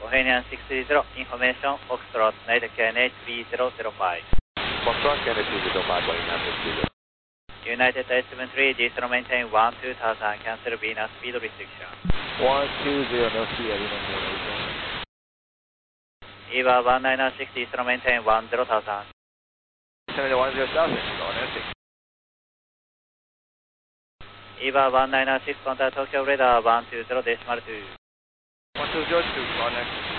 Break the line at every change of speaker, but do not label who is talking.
Bohemian 630, information, Foxtrot, United KNH 3005.
Foxtrot, KNH 3005, Bohemian 630.
United 873, G0 maintain 12000, cancel Venus speed restriction.
120, no speed, Venus restriction.
EVA 1996, G0 maintain 10,000.
10,000, go on S6.
EVA 1996, contact Tokyo radar 120.2.
120.2, go on S6.